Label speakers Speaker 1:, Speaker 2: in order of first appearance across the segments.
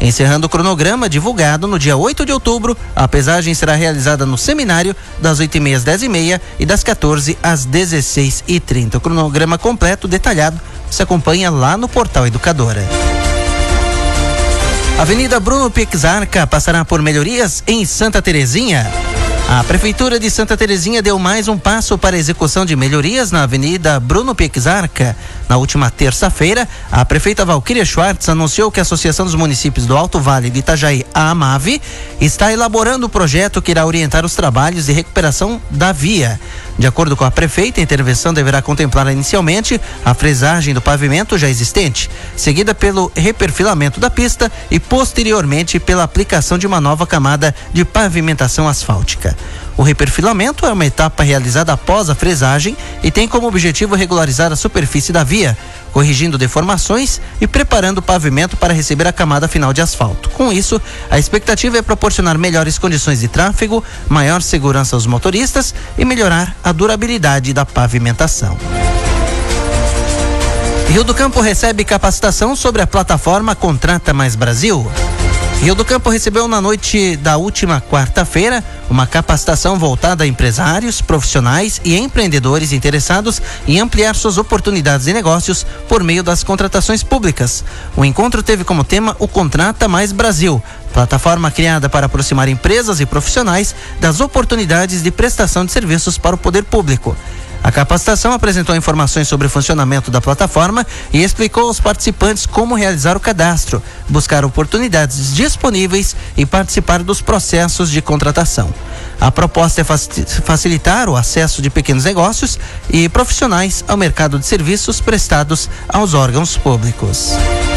Speaker 1: Encerrando o cronograma divulgado no dia 8 de outubro, a pesagem será realizada no seminário das 8h30 às 10h30 e das 14 às 16h30. O cronograma completo, detalhado, se acompanha lá no portal Educadora. Avenida Bruno Pixarca passará por melhorias em Santa Terezinha. A Prefeitura de Santa Terezinha deu mais um passo para a execução de melhorias na Avenida Bruno Pixarca. Na última terça-feira, a prefeita Valquíria Schwartz anunciou que a Associação dos Municípios do Alto Vale de Itajaí, a AMAV, está elaborando o projeto que irá orientar os trabalhos de recuperação da via. De acordo com a prefeita, a intervenção deverá contemplar inicialmente a fresagem do pavimento já existente, seguida pelo reperfilamento da pista e posteriormente pela aplicação de uma nova camada de pavimentação asfáltica. O reperfilamento é uma etapa realizada após a fresagem e tem como objetivo regularizar a superfície da via, corrigindo deformações e preparando o pavimento para receber a camada final de asfalto. Com isso, a expectativa é proporcionar melhores condições de tráfego, maior segurança aos motoristas e melhorar a durabilidade da pavimentação. Rio do Campo recebe capacitação sobre a plataforma Contrata Mais Brasil. Rio do Campo recebeu na noite da última quarta-feira uma capacitação voltada a empresários, profissionais e empreendedores interessados em ampliar suas oportunidades de negócios por meio das contratações públicas. O encontro teve como tema o Contrata Mais Brasil, plataforma criada para aproximar empresas e profissionais das oportunidades de prestação de serviços para o poder público. A capacitação apresentou informações sobre o funcionamento da plataforma e explicou aos participantes como realizar o cadastro, buscar oportunidades disponíveis e participar dos processos de contratação. A proposta é facilitar o acesso de pequenos negócios e profissionais ao mercado de serviços prestados aos órgãos públicos.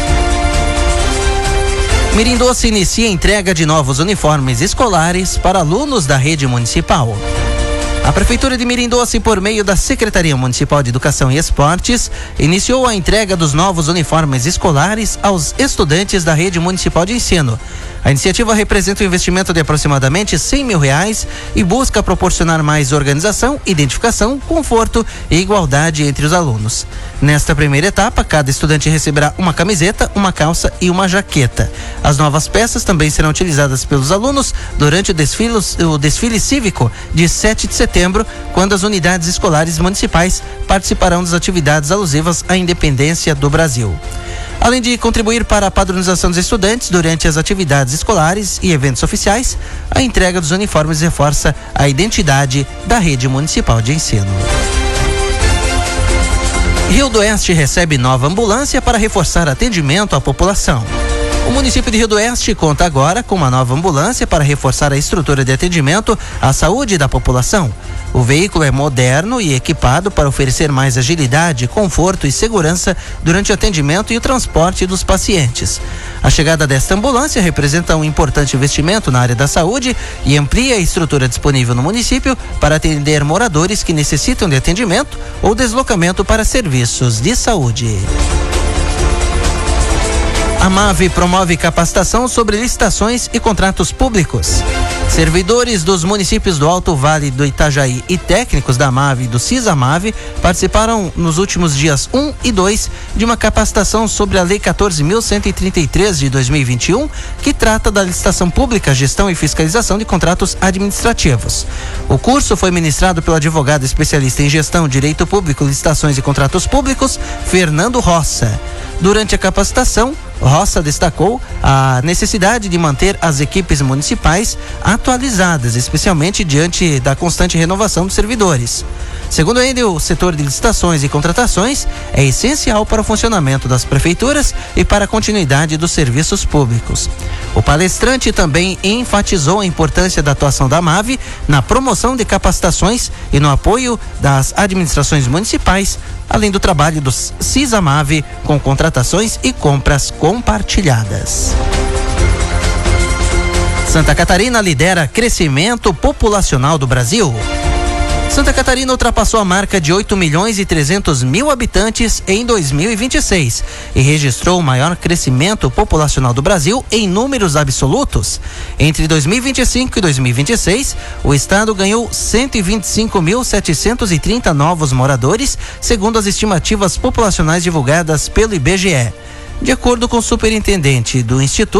Speaker 1: Mirim Doce inicia a entrega de novos uniformes escolares para alunos da rede municipal. A Prefeitura de Mirim Doce, por meio da Secretaria Municipal de Educação e Esportes, iniciou a entrega dos novos uniformes escolares aos estudantes da rede municipal de ensino. A iniciativa representa um investimento de aproximadamente R$100 mil e busca proporcionar mais organização, identificação, conforto e igualdade entre os alunos. Nesta primeira etapa, cada estudante receberá uma camiseta, uma calça e uma jaqueta. As novas peças também serão utilizadas pelos alunos durante o desfile cívico de 7 de setembro, quando as unidades escolares municipais participarão das atividades alusivas à independência do Brasil. Além de contribuir para a padronização dos estudantes durante as atividades escolares e eventos oficiais, a entrega dos uniformes reforça a identidade da rede municipal de ensino. Rio do Oeste recebe nova ambulância para reforçar atendimento à população. O município de Rio do Oeste conta agora com uma nova ambulância para reforçar a estrutura de atendimento à saúde da população. O veículo é moderno e equipado para oferecer mais agilidade, conforto e segurança durante o atendimento e o transporte dos pacientes. A chegada desta ambulância representa um importante investimento na área da saúde e amplia a estrutura disponível no município para atender moradores que necessitam de atendimento ou deslocamento para serviços de saúde. A AMAV promove capacitação sobre licitações e contratos públicos. Servidores dos municípios do Alto Vale do Itajaí e técnicos da AMAV e do CISAMAV participaram nos últimos dias 1 e 2 de uma capacitação sobre a Lei 14.133 de 2021, que trata da licitação pública, gestão e fiscalização de contratos administrativos. O curso foi ministrado pelo advogado especialista em gestão, direito público, licitações e contratos públicos, Fernando Roça. Durante a capacitação, Roça destacou a necessidade de manter as equipes municipais atualizadas, especialmente diante da constante renovação dos servidores. Segundo ele, o setor de licitações e contratações é essencial para o funcionamento das prefeituras e para a continuidade dos serviços públicos. O palestrante também enfatizou a importância da atuação da AMAV na promoção de capacitações e no apoio das administrações municipais, além do trabalho do CISAMAV com contratações e compras compartilhadas. Santa Catarina lidera crescimento populacional do Brasil. Santa Catarina ultrapassou a marca de 8.300.000 habitantes em 2026 e registrou o maior crescimento populacional do Brasil em números absolutos. Entre 2025 e 2026, o estado ganhou 125.730 novos moradores, segundo as estimativas populacionais divulgadas pelo IBGE. De acordo com o superintendente do Instituto